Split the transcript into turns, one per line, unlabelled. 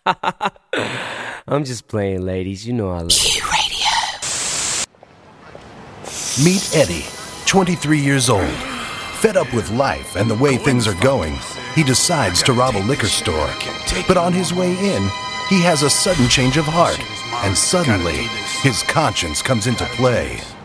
I'm just playing, ladies. You know I love
Q Radio.
Meet Eddie, 23 years old. Fed up with life and the way things are going, he decides to rob a liquor store. But on his way in, he has a sudden change of heart, and suddenly, his conscience comes into play.